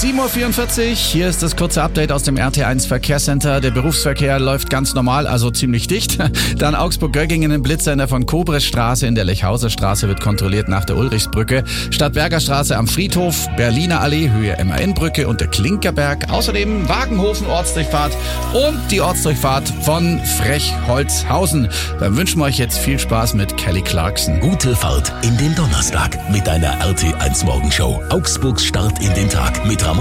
7.44 Uhr, hier ist das kurze Update aus dem RT1 Verkehrscenter. Der Berufsverkehr läuft ganz normal, also ziemlich dicht. Dann Augsburg-Göggingen im Blitzsender von Kobresstraße in der Lechhauser Straße wird kontrolliert nach der Ulrichsbrücke. Stadtberger Straße am Friedhof, Berliner Allee, Höhe MAN-Brücke und der Klinkerberg. Außerdem Wagenhofen Ortsdurchfahrt und die Ortsdurchfahrt von Frechholzhausen. Dann wünschen wir euch jetzt viel Spaß mit Kelly Clarkson. Gute Fahrt in den Donnerstag mit deiner RT1 Morgenshow. Augsburgs Start in den Tag mit